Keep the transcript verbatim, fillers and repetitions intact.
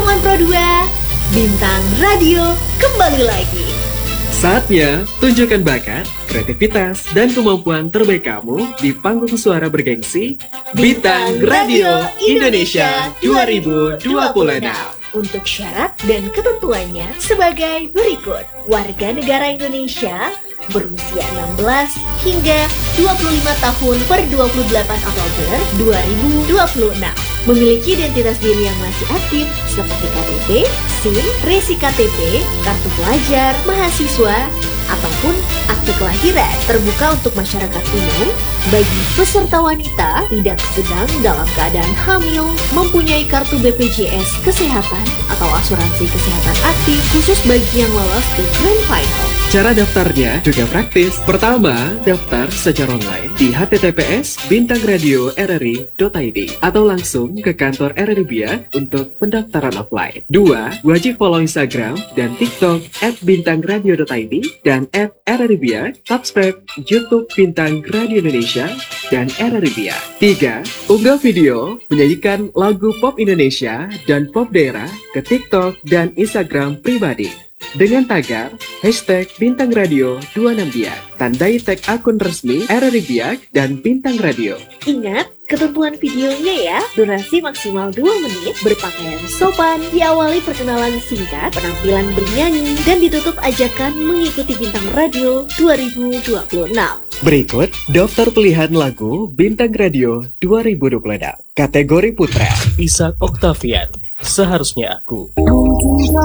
Pertemuan Pro dua, Bintang Radio kembali lagi. Saatnya tunjukkan bakat, kreativitas, dan kemampuan terbaik kamu di panggung suara bergengsi Bintang Radio Indonesia dua ribu dua puluh enam. Untuk syarat dan ketentuannya sebagai berikut. Warga negara Indonesia berusia enam belas hingga dua puluh lima tahun per dua puluh delapan Oktober dua ribu dua puluh enam. Memiliki identitas diri yang masih aktif seperti K T P, SIM, resi K T P, kartu pelajar, mahasiswa, ataupun akte kelahiran. Terbuka untuk masyarakat umum bagi peserta wanita tidak sedang dalam keadaan hamil, mempunyai kartu B P J S kesehatan atau asuransi kesehatan aktif khusus bagi yang lolos ke Grand Final. Cara daftarnya juga praktis. Pertama, daftar secara online di h t t p s bintang radio r r i dot i d atau langsung ke kantor R R I Biak untuk pendaftaran offline. Dua, wajib follow Instagram dan TikTok at bintang radio dot i d dan at R R I Biak, subscribe YouTube Bintang Radio Indonesia dan R R I Biak. Tiga, unggah video menyanyikan lagu pop Indonesia dan pop daerah ke TikTok dan Instagram pribadi dengan tagar hashtag Bintang Radio dua puluh enam Biak. Tandai tag akun resmi R R I Biak dan Bintang Radio. Ingat ketentuan videonya ya, durasi maksimal dua menit, berpakaian sopan, diawali perkenalan singkat, penampilan bernyanyi, dan ditutup ajakan mengikuti Bintang Radio dua ribu dua puluh enam. Berikut daftar pilihan lagu Bintang Radio dua ribu dua puluh enam. Kategori Putra, Ishak Octavian, Seharusnya Aku.